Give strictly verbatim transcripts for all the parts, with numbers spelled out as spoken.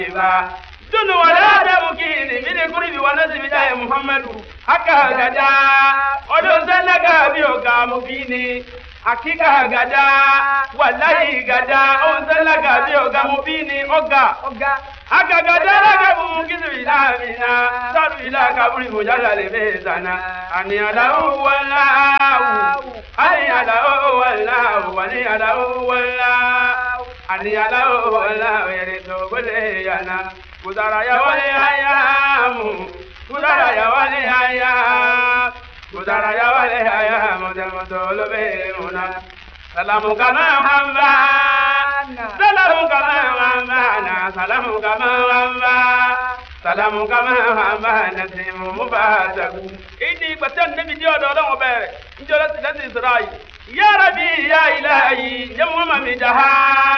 Dunu wala da mukini mini kuri bi wana zibida Muhammadu haka gada odo sanaga biyo ga mubini hakika gada wallahi gada on sanaga biyo ga mubini oga oga haka gada ga mukizu ila mina saru ila kaburi mujallale bezana ani ala wallahu ani ala wallahu ani ala wallahu ani ala wallahu yeredo bole yana Kudara ya wale hayamu, kudara ya wale hayamu, kudara ya wale hayamu, demo dolo be muna. Salamu kama Muhammad, salamu kama Muhammad, salamu kama Muhammad, salamu kama Muhammad, nasimu mubadaku. Idi kwatan nabi dio dolo ngobere, njola silasi Israel. Ya Rabbi ya Ilahi, jamu mamidaha,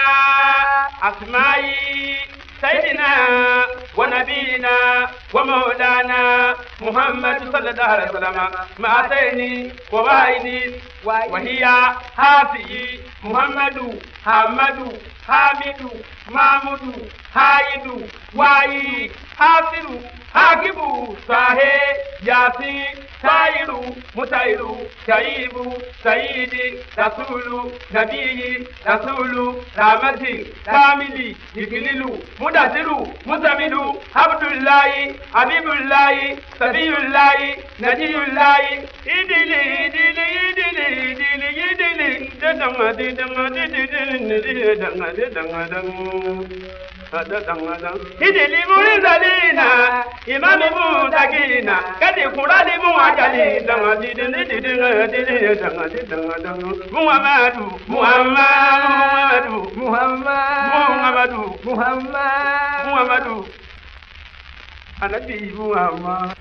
asmai. سيدنا ونبينا ومولانا محمد صلى الله عليه وسلم ما سيني ووايني وهي هذه محمد حمد حامد محمود حايد واي حافظ حاكم صاحب ياسين سائر متائر شعيب سيد رسول نبي رسول رحمة كامل جبريل مدثر مزمل عبد الله حبيب الله سبي الله نبي الله إدلي إدلي إدلي إدلي إدلي دم دم دم دم دم Idili murizalina, imami mutakina, kadi kurali muajali, danga didini didini didini danga didanga danga. Muhammadu, Muhammadu, Muhammadu, Muhammadu, Muhammad, Muhammadu. Anabi Muhammad.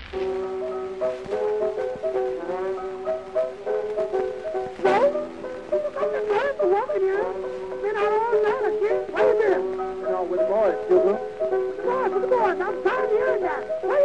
With the boys, Dougal. Boys, with the boys. I'm tired of hearing that.